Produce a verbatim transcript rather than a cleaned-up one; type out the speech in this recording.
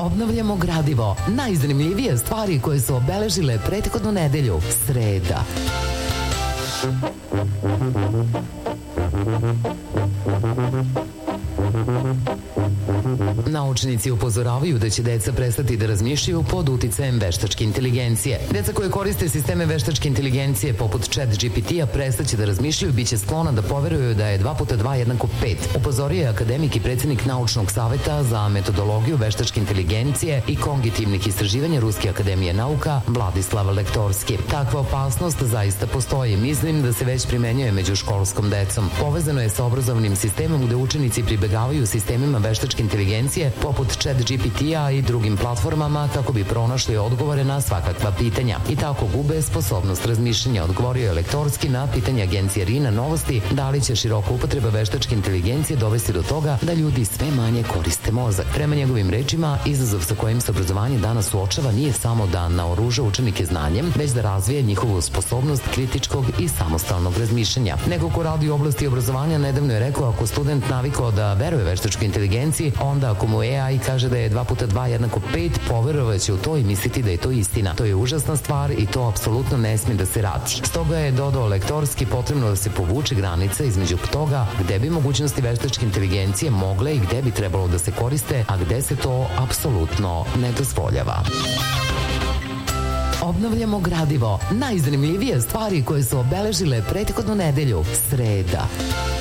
Obnavljamo gradivo. Najzanimljivije stvari koje su obeležile prethodnu nedelju. Sreda. Naučnici upozoravaju da će deca prestati da razmišljaju pod uticajem veštačke inteligencije. Deca koje koriste sisteme veštačke inteligencije poput Chat G P T-a prestaće da razmišljaju, bit će sklona da poveruju da je dva puta dva jednako pet, upozorio je akademik i predsednik Naučnog saveta za metodologiju veštačke inteligencije i kognitivnih istraživanja Ruske akademije nauka Vladislav Lektorski. Takva opasnost zaista postoji. Mislim da se već primenjuje među školskom decom. Povezano je sa obrazovnim sistemom gde učenici pribegavaju sistemima veštačke inteligencije poput Chat G P T-a i drugim platformama kako bi pronašli odgovore na svakakva pitanja i tako gube sposobnost razmišljanja, odgovorio je Lektorski na pitanje agencije RINA Novosti da li će široka upotreba veštačke inteligencije dovesti do toga da ljudi sve manje koriste mozak. Prema njegovim rečima, izazov sa kojim se obrazovanje danas suočava nije samo da naoruža učenike znanjem, već da razvije njihovu sposobnost kritičkog i samostalnog razmišljanja. Neko ko radi u oblasti obrazovanja nedavno je rekao ako student navikao da veruje veštačkoj inteligenciji, onda ako mu A I kaže da je dva puta dva jednako pet, poverovaće u to i misliti da je to istina. To je užasna stvar i to apsolutno ne smije da se radi. Stoga je dodao Lektorski potrebno da se povuče granica između toga gde bi mogućnosti veštačke inteligencije mogle i gde bi trebalo da se koriste, a gde se to apsolutno ne dozvoljava. Obnavljamo gradivo. Najzanimljivije stvari koje su obeležile prethodnu nedelju. Sreda.